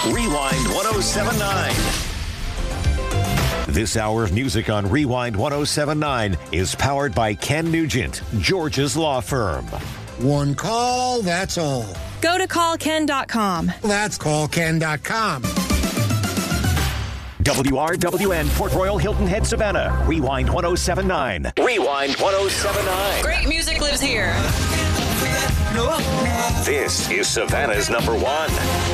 Rewind 1079. This hour of music on Rewind 1079 is powered by Ken Nugent, George's law firm. One call, that's all. Go to callken.com. That's callken.com. WRWN, Port Royal, Hilton Head, Savannah. Rewind 1079. Rewind 1079. Great music lives here. This is Savannah's number one.